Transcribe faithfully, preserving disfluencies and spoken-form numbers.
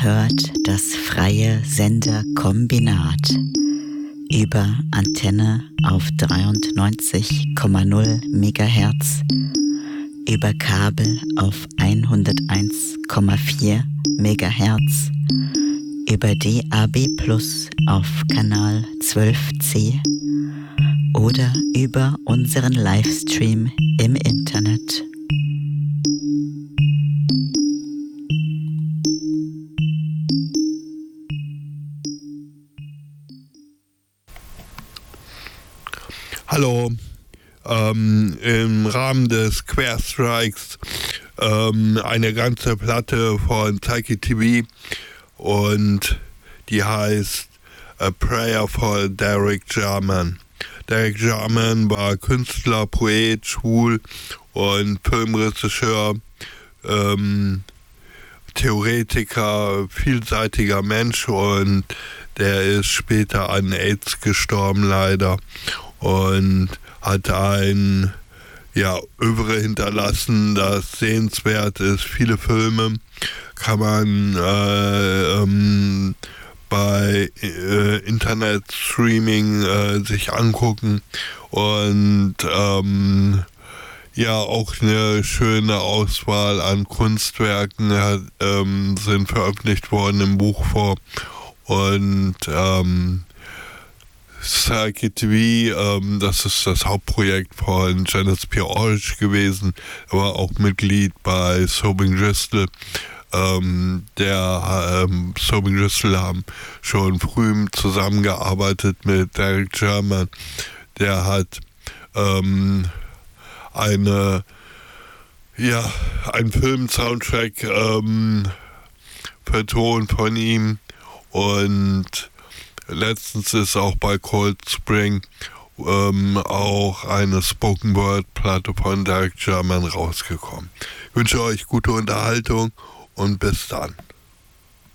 Ihr hört das freie Senderkombinat über Antenne auf dreiundneunzig Komma null Megahertz, über Kabel auf hunderteins Komma vier Megahertz, über D A B Plus auf Kanal zwölf C oder über unseren Livestream im Internet. Hallo, ähm, im Rahmen des Queer Strikes ähm, eine ganze Platte von Psyche T V und die heißt A Prayer for Derek Jarman. Derek Jarman war Künstler, Poet, schwul und Filmregisseur, ähm, Theoretiker, vielseitiger Mensch, und der ist später an AIDS gestorben leider und hat ein ja, Övre hinterlassen, das sehenswert ist. Viele Filme kann man äh, ähm, bei äh, Internet-Streaming äh, sich angucken und ähm, ja, auch eine schöne Auswahl an Kunstwerken hat, ähm, sind veröffentlicht worden im Buchform und ähm, Psyche T V, ähm, das ist das Hauptprojekt von Janice P. Orridge gewesen. Er war auch Mitglied bei Sobing Gristle. Ähm, der ähm, Sobing Gristle haben schon früh zusammengearbeitet mit Derek Jarman. Der hat ähm, eine ja, einen Film-Soundtrack ähm, vertont von ihm, und letztens ist auch bei Cold Spring ähm, auch eine Spoken-Word-Platte von Derek Jarman rausgekommen. Ich wünsche euch gute Unterhaltung und bis dann.